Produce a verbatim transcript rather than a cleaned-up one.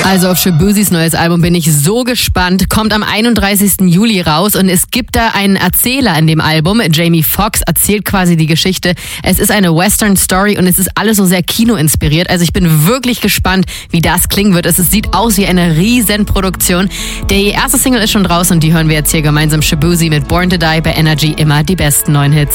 Also auf Shabuzis neues Album bin ich so gespannt. Kommt am einunddreißigsten Juli raus und es gibt da einen Erzähler in dem Album. Jamie Foxx erzählt quasi die Geschichte. Es ist eine Western Story und es ist alles so sehr kinoinspiriert. Also ich bin wirklich gespannt, wie das klingen wird. Es sieht aus wie eine Riesenproduktion. Der erste Single ist schon draußen und die hören wir jetzt hier gemeinsam. Shabuzi mit Born to Die bei Energy, immer die besten neuen Hits.